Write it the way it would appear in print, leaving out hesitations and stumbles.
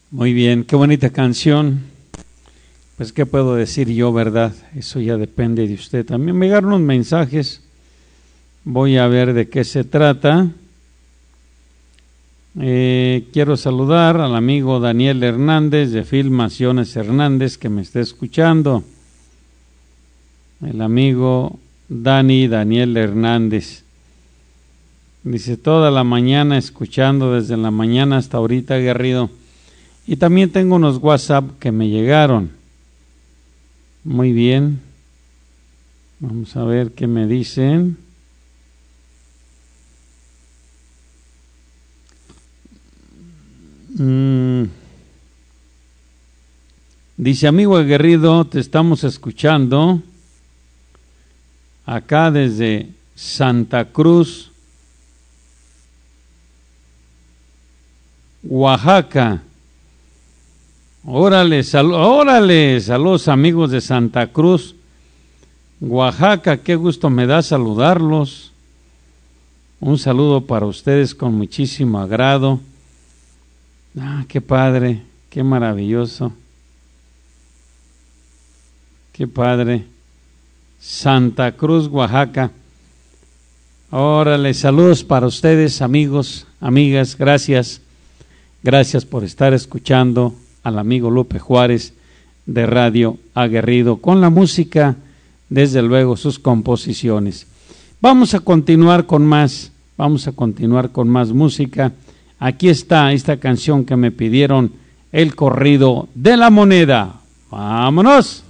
Muy bien, qué bonita canción. Pues qué puedo decir yo, ¿verdad? Eso ya depende de usted. También me llegaron unos mensajes. Voy a ver de qué se trata. Quiero saludar al amigo Daniel Hernández de Filmaciones Hernández que me está escuchando. El amigo Daniel Hernández. Dice, toda la mañana escuchando, desde la mañana hasta ahorita, Garrido. Y también tengo unos WhatsApp que me llegaron. Muy bien. Vamos a ver qué me dicen. Dice, amigo aguerrido, te estamos escuchando acá desde Santa Cruz, Oaxaca. Órale, saludos amigos de Santa Cruz, Oaxaca, qué gusto me da saludarlos. Un saludo para ustedes con muchísimo agrado. Qué padre, qué maravilloso. Qué padre. Santa Cruz, Oaxaca. Órale, saludos para ustedes, amigos, amigas, gracias. Gracias por estar escuchando al amigo Lupe Juárez de Radio Aguerrido con la música, desde luego sus composiciones. Vamos a continuar con más música. Aquí está esta canción que me pidieron, El corrido de la moneda. ¡Vámonos!